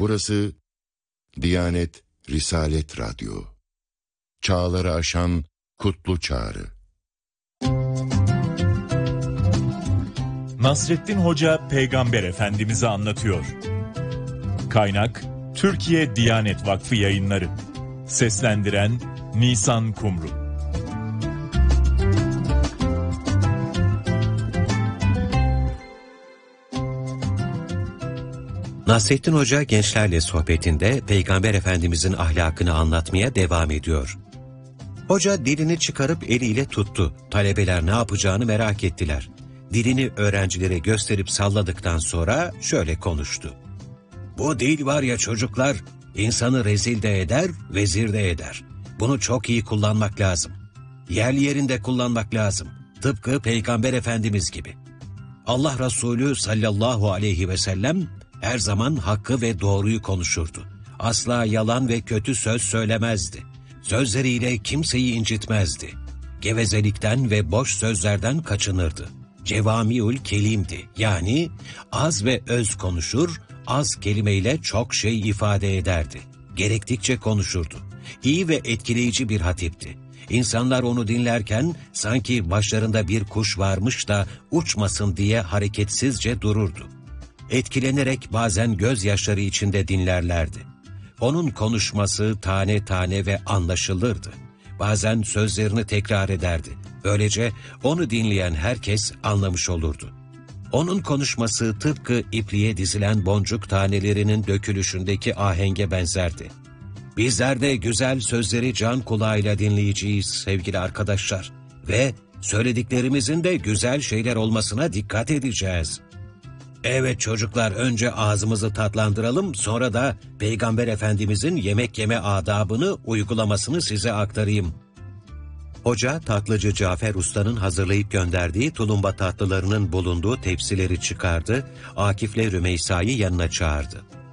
Burası Diyanet Risalet Radyo. Çağları aşan kutlu çağrı. Nasrettin Hoca Peygamber Efendimiz'i anlatıyor. Kaynak Türkiye Diyanet Vakfı Yayınları. Seslendiren Nisan Kumru. Nasrettin Hoca gençlerle sohbetinde Peygamber Efendimizin ahlakını anlatmaya devam ediyor. Hoca dilini çıkarıp eliyle tuttu. Talebeler ne yapacağını merak ettiler. Dilini öğrencilere gösterip salladıktan sonra şöyle konuştu. Bu dil var ya çocuklar, insanı rezil de eder, vezir de eder. Bunu çok iyi kullanmak lazım. Yerli yerinde kullanmak lazım. Tıpkı Peygamber Efendimiz gibi. Allah Resulü sallallahu aleyhi ve sellem her zaman hakkı ve doğruyu konuşurdu. Asla yalan ve kötü söz söylemezdi. Sözleriyle kimseyi incitmezdi. Gevezelikten ve boş sözlerden kaçınırdı. Cevamiül kelimdi, yani az ve öz konuşur, az kelimeyle çok şey ifade ederdi. Gerektikçe konuşurdu. İyi ve etkileyici bir hatipti. İnsanlar onu dinlerken sanki başlarında bir kuş varmış da uçmasın diye hareketsizce dururdu. Etkilenerek bazen gözyaşları içinde dinlerlerdi. Onun konuşması tane tane ve anlaşılırdı. Bazen sözlerini tekrar ederdi. Böylece onu dinleyen herkes anlamış olurdu. Onun konuşması tıpkı ipliğe dizilen boncuk tanelerinin dökülüşündeki ahenge benzerdi. Bizler de güzel sözleri can kulağıyla dinleyeceğiz sevgili arkadaşlar. Ve söylediklerimizin de güzel şeyler olmasına dikkat edeceğiz. Evet çocuklar, önce ağzımızı tatlandıralım, sonra da Peygamber Efendimizin yemek yeme adabını, uygulamasını size aktarayım. Hoca, tatlıcı Cafer Usta'nın hazırlayıp gönderdiği tulumba tatlılarının bulunduğu tepsileri çıkardı, Akif'le Rümeysa'yı yanına çağırdı.